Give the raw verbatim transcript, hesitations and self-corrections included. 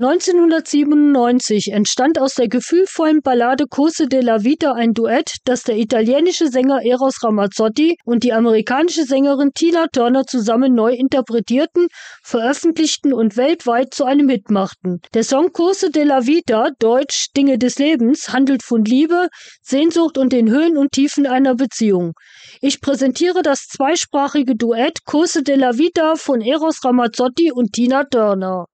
neunzehnhundertsiebenundneunzig entstand aus der gefühlvollen Ballade Cose della Vita ein Duett, das der italienische Sänger Eros Ramazzotti und die amerikanische Sängerin Tina Turner zusammen neu interpretierten, veröffentlichten und weltweit zu einem Hit machten. Der Song Cose della Vita, deutsch Dinge des Lebens, handelt von Liebe, Sehnsucht und den Höhen und Tiefen einer Beziehung. Ich präsentiere das zweisprachige Duett Cose della Vita von Eros Ramazzotti und Tina Turner.